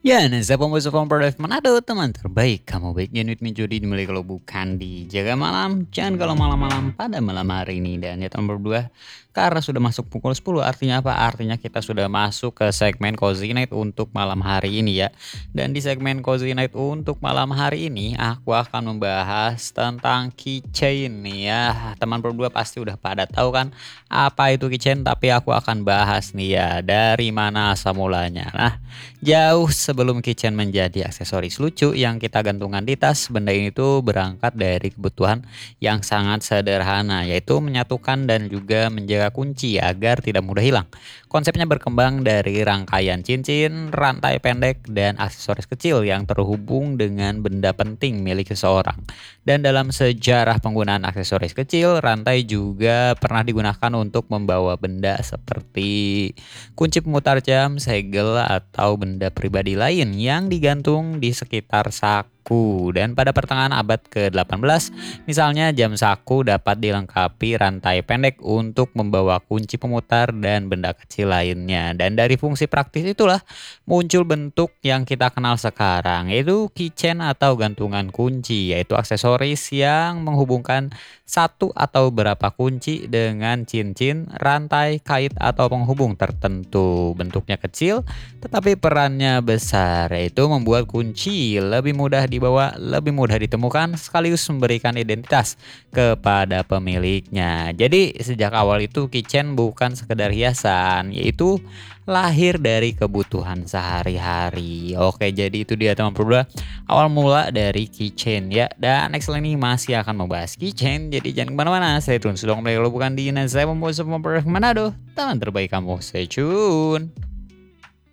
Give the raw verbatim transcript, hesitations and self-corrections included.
Ya, nah saya pembawa Product Manado, teman terbaik. Kamu baiknya duit mencuri dimulai kalau bukan di jaga malam. Jangan kalau malam-malam pada malam hari ini. Dan ya teman berdua, karena sudah masuk pukul sepuluh, artinya apa? Artinya kita sudah masuk ke segmen Cozy Night untuk malam hari ini ya. Dan di segmen Cozy Night untuk malam hari ini, aku akan membahas tentang keychain nih ya. Teman berdua pasti udah pada tahu kan apa itu keychain, tapi aku akan bahas nih ya dari mana asal mulanya. Nah, jauh sebelum keychain menjadi aksesoris lucu yang kita gantungan di tas, benda ini tuh berangkat dari kebutuhan yang sangat sederhana, yaitu menyatukan dan juga menjaga kunci agar tidak mudah hilang. Konsepnya berkembang dari rangkaian cincin, rantai pendek, dan aksesoris kecil yang terhubung dengan benda penting milik seseorang. Dan dalam sejarah penggunaan aksesoris kecil, rantai juga pernah digunakan untuk membawa benda seperti kunci pemutar jam, segel, atau benda pribadi lain yang digantung di sekitar saku. Dan pada pertengahan abad ke delapan belas, misalnya jam saku dapat dilengkapi rantai pendek untuk membawa kunci pemutar dan benda kecil lainnya. Dan dari fungsi praktis itulah muncul bentuk yang kita kenal sekarang, yaitu keychain atau gantungan kunci, yaitu aksesoris yang menghubungkan satu atau beberapa kunci dengan cincin, rantai, kait, atau penghubung tertentu. Bentuknya kecil, tetapi perannya besar, yaitu membuat kunci lebih mudah dibawa, lebih mudah ditemukan, sekaligus memberikan identitas kepada pemiliknya. Jadi sejak awal itu keychain bukan sekedar hiasan, yaitu lahir dari kebutuhan sehari-hari. Oke, jadi itu dia teman berdua awal mula dari keychain ya. Dan next ini masih akan membahas keychain, jadi jangan kemana-mana. Saya tune sudah kembali kalau bukan di Ina. Saya membawa semua produk Manado, teman terbaik kamu. Stay tune.